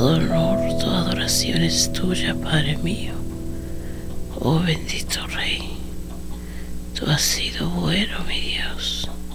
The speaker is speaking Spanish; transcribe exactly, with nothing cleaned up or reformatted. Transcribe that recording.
Todo honor, toda adoración es tuya, Padre mío. Oh bendito Rey, tú has sido bueno, mi Dios.